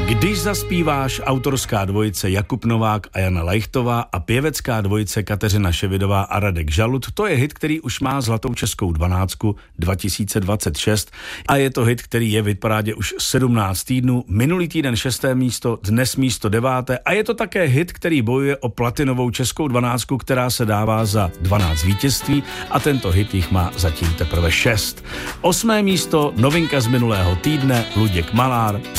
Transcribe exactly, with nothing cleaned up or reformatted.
Když zaspíváš, autorská dvojice Jakub Novák a Jana Lajchtová a pěvecká dvojice Kateřina Ševidová a Radek Žalud, to je hit, který už má zlatou českou dvanáctku dva tisíce dvacet šest a je to hit, který je v hitparádě už sedmnáct týdnů, minulý týden šesté místo, dnes místo deváté a je to také hit, který bojuje o platinovou českou dvanáctku, která se dává za dvanáct vítězství a tento hit jich má zatím teprve šest. Osmé místo, novinka z minulého týdne, Luděk Malár.